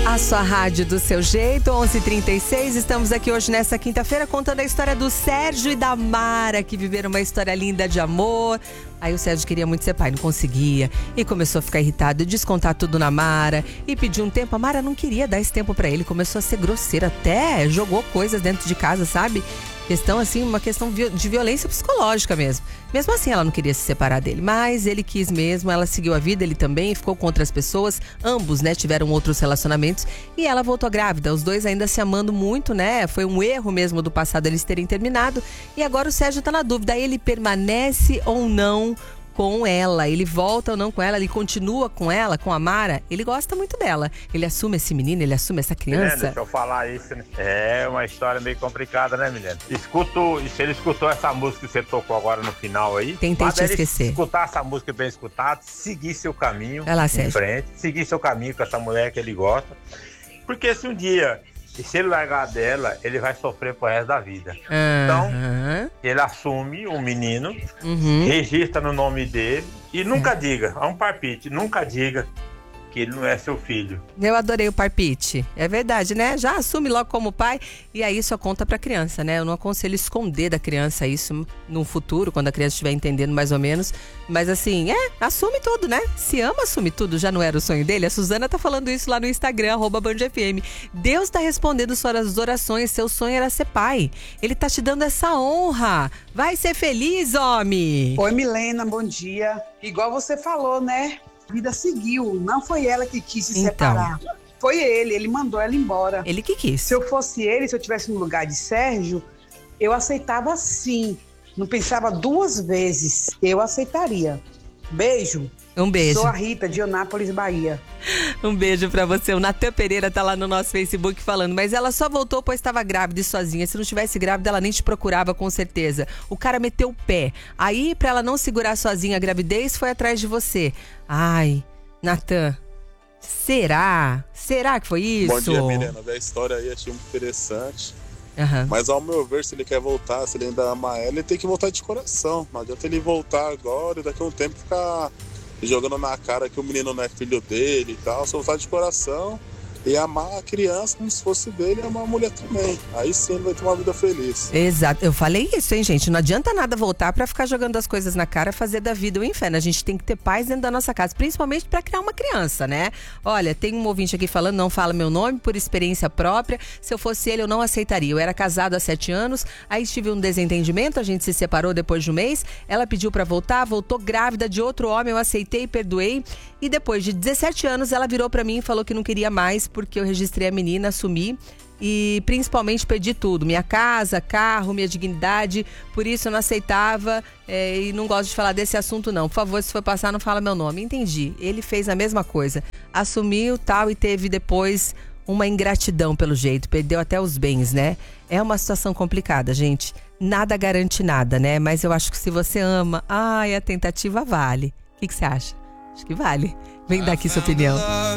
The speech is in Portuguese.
A sua rádio do seu jeito, 11h36. Estamos aqui hoje nessa quinta-feira contando a história do Sérgio e da Mara, que viveram uma história linda de amor. Aí o Sérgio queria muito ser pai, não conseguia. E começou a ficar irritado, descontar tudo na Mara. E pediu um tempo, a Mara não queria dar esse tempo pra ele. Começou a ser grosseira, até jogou coisas dentro de casa, sabe? Questão assim, uma questão de violência psicológica mesmo. Mesmo assim, ela não queria se separar dele, mas ele quis mesmo, ela seguiu a vida, ele também, ficou com outras pessoas, ambos, né, tiveram outros relacionamentos e ela voltou grávida, os dois ainda se amando muito, né, foi um erro mesmo do passado eles terem terminado e agora o Sérgio tá na dúvida, ele permanece ou não com ela, ele volta ou não com ela, ele continua com ela, com a Mara, ele gosta muito dela, ele assume esse menino, ele assume essa criança. Deixa eu falar isso, né? É uma história meio complicada, né, Milena? Se ele escutou essa música que você tocou agora no final aí, tentei te esquecer. Escutar essa música bem escutada, seguir seu caminho em frente, seguir seu caminho com essa mulher que ele gosta, porque se um dia... E se ele largar dela, ele vai sofrer pro resto da vida. Então, ele assume o menino, registra no nome dele e nunca diga, é um palpite, nunca diga que ele não é seu filho. Eu adorei o palpite. É verdade, né? Já assume logo como pai e aí só conta pra criança, né? Eu não aconselho esconder da criança isso no futuro, quando a criança estiver entendendo mais ou menos. Mas assim, assume tudo, né? Se ama, assume tudo. Já não era o sonho dele? A Suzana tá falando isso lá no Instagram, @BandFM. Deus tá respondendo suas orações. Seu sonho era ser pai. Ele tá te dando essa honra. Vai ser feliz, homem! Oi, Milena, bom dia. Igual você falou, né? A vida seguiu, não foi ela que quis se separar. Foi ele mandou ela embora. Ele que quis. Se eu fosse ele, se eu estivesse no lugar de Sérgio, eu aceitava sim. Não pensava duas vezes, eu aceitaria. Beijo. Um beijo. Sou a Rita, de Anápolis, Bahia. Um beijo pra você. O Natan Pereira tá lá no nosso Facebook falando, mas ela só voltou pois estava grávida e sozinha. Se não tivesse grávida, ela nem te procurava, com certeza. O cara meteu o pé. Aí, pra ela não segurar sozinha a gravidez, foi atrás de você. Ai, Natan, será? Será que foi isso? Bom dia, Milena. A história aí achei muito interessante. Mas ao meu ver, se ele quer voltar, se ele ainda ama ela, ele tem que voltar de coração. Não adianta ele voltar agora e daqui a um tempo ficar jogando na cara que o menino não é filho dele e tal. Se voltar de coração e amar a criança como se fosse dele e amar a mulher também. Aí sim ele vai ter uma vida feliz. Exato, eu falei isso, hein, gente? Não adianta nada voltar pra ficar jogando as coisas na cara, fazer da vida o inferno. A gente tem que ter paz dentro da nossa casa, principalmente pra criar uma criança, né? Olha, tem um ouvinte aqui falando, não fala meu nome, por experiência própria. Se eu fosse ele, eu não aceitaria. Eu era casado há 7 anos, aí tive um desentendimento, a gente se separou depois de um mês. Ela pediu pra voltar, voltou grávida de outro homem, eu aceitei, perdoei. E depois de 17 anos, ela virou pra mim e falou que não queria mais, porque eu registrei a menina, assumi e principalmente pedi tudo, minha casa, carro, minha dignidade, por isso eu não aceitava e não gosto de falar desse assunto não, por favor, se for passar não fala meu nome. Entendi, ele fez a mesma coisa, assumiu tal e teve depois uma ingratidão pelo jeito, perdeu até os bens, né? É uma situação complicada, gente, nada garante nada, né? Mas eu acho que se você ama, a tentativa vale. O que você acha? Acho que vale. Vem dar aqui sua opinião.